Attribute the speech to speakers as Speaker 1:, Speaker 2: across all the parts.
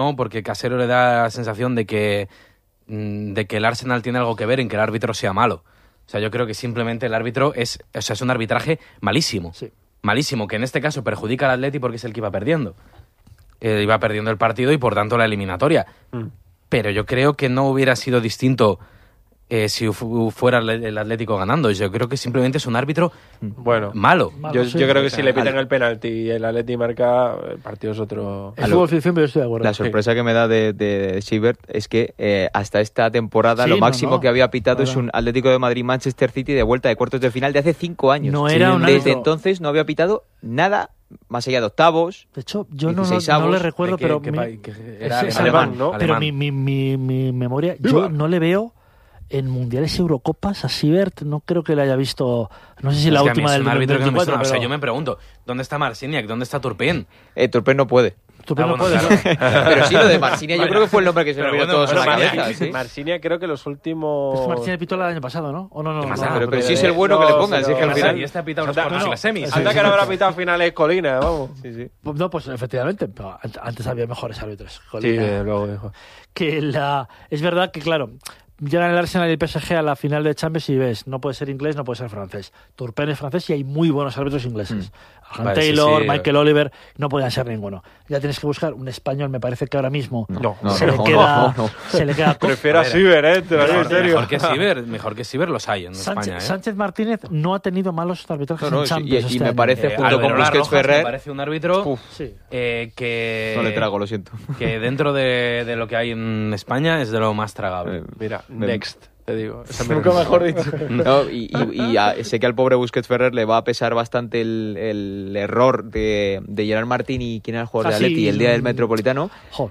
Speaker 1: No, porque Casero le da la sensación de que el Arsenal tiene algo que ver en que el árbitro sea malo. O sea, yo creo que simplemente el árbitro es un arbitraje malísimo.
Speaker 2: Sí.
Speaker 1: Malísimo, que en este caso perjudica al Atleti porque es el que iba perdiendo. Iba perdiendo el partido y por tanto la eliminatoria. Pero yo creo que no hubiera sido distinto si fuera el Atlético ganando. Yo creo que simplemente es un árbitro malo.
Speaker 3: Yo creo que si le pitan el penalti y el Atleti marca, el partido es otro.
Speaker 2: Es fútbol ficción, pero yo estoy de acuerdo.
Speaker 4: La sorpresa que me da de Siebert es que hasta esta temporada lo máximo que había pitado es un Atlético de Madrid-Manchester City de vuelta de cuartos de final de hace 5 años.
Speaker 2: No era un
Speaker 4: Desde entonces no había pitado nada más allá de octavos.
Speaker 2: De hecho, yo no le recuerdo, pero
Speaker 1: era
Speaker 2: alemán,
Speaker 1: ¿no?
Speaker 2: Pero mi memoria, yo no le veo en mundiales y Eurocopas a Siebert, no creo que le haya visto, no sé si la última del 2024.
Speaker 1: O sea, yo me pregunto, ¿dónde está Marciniak? ¿Dónde está Turpin?
Speaker 4: Turpin no puede.
Speaker 2: No puede,
Speaker 4: Pero sí, lo de Marciniak yo creo que fue el nombre que se nos vino todos a la cabeza. ¿Sí?
Speaker 3: Marciniak creo que los últimos...
Speaker 2: Marciniak pitó el año pasado, ¿no? ¿O no?
Speaker 4: Pero sí es el bueno que le pongan.
Speaker 1: Sí,
Speaker 4: que al final...
Speaker 1: Y este ha pitado unos cuantos en las semis.
Speaker 3: Anda que no habrá pitado finales Colina, vamos.
Speaker 4: Sí.
Speaker 2: No, pues efectivamente, pero antes había mejores árbitros.
Speaker 3: Colina. Sí, luego dijo.
Speaker 2: Es verdad que, claro, llegan el Arsenal y el PSG a la final de Champions y ves, no puede ser inglés, no puede ser francés. Turpin es francés y hay muy buenos árbitros ingleses. Alan Taylor, Michael Oliver, no podían ser ninguno. Ya tienes que buscar un español, me parece que ahora mismo se le queda
Speaker 3: Prefiero a Siebert, te lo digo en serio.
Speaker 1: Mejor que Siebert los hay en España.
Speaker 2: Sánchez Martínez no ha tenido malos arbitrajes en Champions.
Speaker 4: Y me parece, junto con Busquets Ferrer,
Speaker 1: me parece un árbitro que...
Speaker 4: No le trago, lo siento.
Speaker 1: Que dentro de lo que hay en España es de lo más tragable.
Speaker 3: Mira, next. Te digo,
Speaker 2: nunca mejor dicho.
Speaker 4: No, y sé que al pobre Busquets Ferrer le va a pesar bastante el error de Gerard Martín y quién era el jugador de Atleti el día del Metropolitano.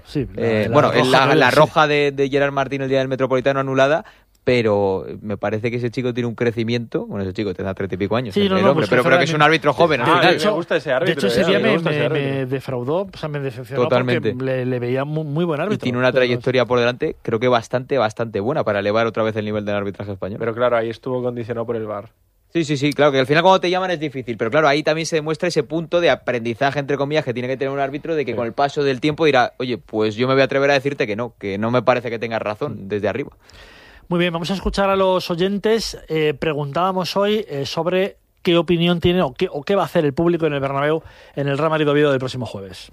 Speaker 4: La roja de Gerard Martín el día del Metropolitano anulada. Pero me parece que ese chico tiene un crecimiento. Bueno, ese chico tendrá 30 y pico años.
Speaker 2: Pero
Speaker 4: que es un árbitro joven.
Speaker 3: Me gusta ese árbitro.
Speaker 2: De hecho, ese día me defraudó, o sea, me decepcionó. Totalmente. Porque le veía muy buen árbitro.
Speaker 4: Y tiene una trayectoria por delante, creo que bastante buena para elevar otra vez el nivel del arbitraje español.
Speaker 3: Pero claro, ahí estuvo condicionado por el VAR.
Speaker 4: Sí, claro, que al final cuando te llaman es difícil, pero claro, ahí también se demuestra ese punto de aprendizaje, entre comillas, que tiene que tener un árbitro, de que con el paso del tiempo dirá, oye, pues yo me voy a atrever a decirte que no me parece que tengas razón desde arriba.
Speaker 2: Muy bien, vamos a escuchar a los oyentes. Preguntábamos hoy sobre qué opinión tiene o qué va a hacer el público en el Bernabéu en el Real Madrid-Oviedo del próximo jueves.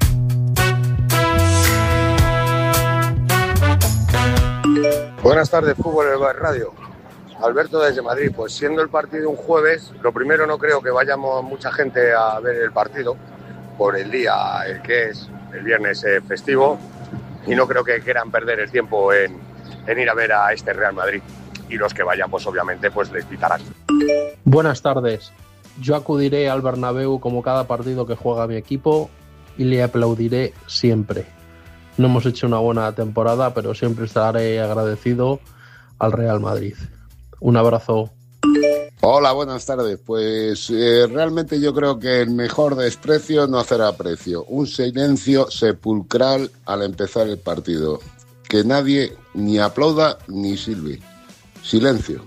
Speaker 5: Buenas tardes, Fútbol Radio. Alberto desde Madrid. Pues siendo el partido un jueves, lo primero, no creo que vayamos mucha gente a ver el partido por el día el que es el viernes festivo, y no creo que quieran perder el tiempo en ir a ver a este Real Madrid, y los que vayan pues obviamente pues les pitarán.
Speaker 6: Buenas tardes, yo acudiré al Bernabéu como cada partido que juega mi equipo y le aplaudiré siempre. No hemos hecho una buena temporada, pero siempre estaré agradecido al Real Madrid. Un abrazo.
Speaker 7: Hola, buenas tardes. Pues realmente yo creo que el mejor desprecio no hacer aprecio. Un silencio sepulcral al empezar el partido. Que nadie ni aplauda ni silbe. Silencio.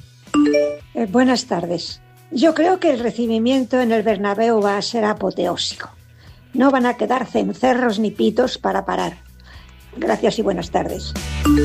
Speaker 8: Buenas tardes. Yo creo que el recibimiento en el Bernabéu va a ser apoteósico. No van a quedar cencerros ni pitos para parar. Gracias y buenas tardes.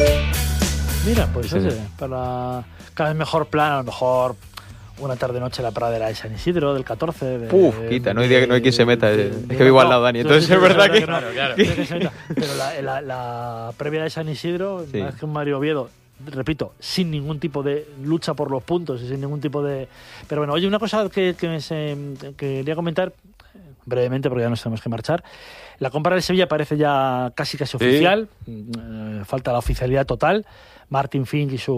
Speaker 2: Mira, pues para cada vez mejor plan, a lo mejor una tarde-noche en la pradera de San Isidro, del 14.
Speaker 4: Quita, no hay día que no hay quien se meta. Es que vivo al lado, Dani. Entonces es verdad que...
Speaker 2: Claro. Pero la previa de San Isidro, una vez que un Mario Oviedo, repito, sin ningún tipo de lucha por los puntos y sin ningún tipo de... Pero bueno, oye, una cosa que quería comentar brevemente, porque ya nos tenemos que marchar. La compra del Sevilla parece ya casi oficial. Falta la oficialidad total. Martin Fink y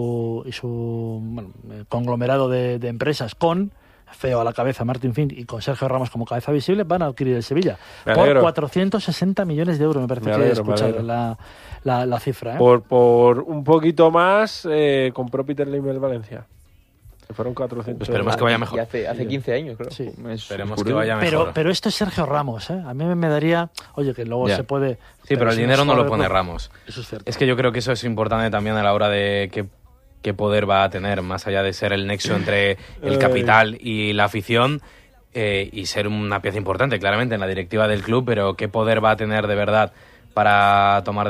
Speaker 2: su conglomerado de empresas, con feo a la cabeza Martin Fink y con Sergio Ramos como cabeza visible, van a adquirir el Sevilla por 460 millones de euros. Me parece que he escuchado la cifra.
Speaker 3: Por un poquito más compró Peter Lim el Valencia. Fueron 400.
Speaker 1: Esperemos que vaya mejor.
Speaker 4: Hace 15 años, creo.
Speaker 2: Sí.
Speaker 1: Esperemos que vaya mejor.
Speaker 2: Pero esto es Sergio Ramos, ¿eh? A mí me daría... Oye, que luego se puede...
Speaker 1: Sí, pero el dinero no lo pone Ramos.
Speaker 2: Eso es cierto.
Speaker 1: Es que yo creo que eso es importante también a la hora de qué poder va a tener, más allá de ser el nexo entre el capital y la afición, y ser una pieza importante, claramente, en la directiva del club, pero qué poder va a tener de verdad para tomar